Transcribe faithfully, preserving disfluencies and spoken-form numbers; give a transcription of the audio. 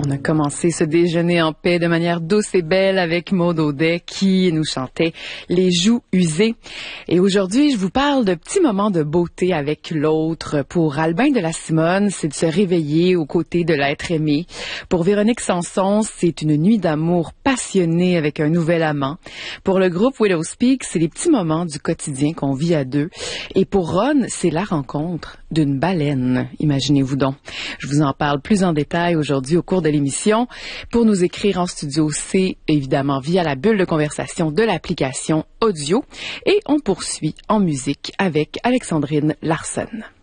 On a commencé ce déjeuner en paix de manière douce et belle avec Maud Audet qui nous chantait Les joues usées. Et aujourd'hui, je vous parle de petits moments de beauté avec l'autre. Pour Albin de la Simone, c'est de se réveiller aux côtés de l'être aimé. Pour Véronique Sanson, c'est une nuit d'amour passionnée avec un nouvel amant. Pour le groupe Widow's Peak, c'est les petits moments du quotidien qu'on vit à deux. Et pour Ron, c'est la rencontre d'une baleine. Imaginez-vous donc. Je vous en parle plus en détail aujourd'hui au cours de l'émission. Pour nous écrire en studio, c'est évidemment via la bulle de conversation de l'application audio. Et on poursuit en musique avec Alexandrine Larsson.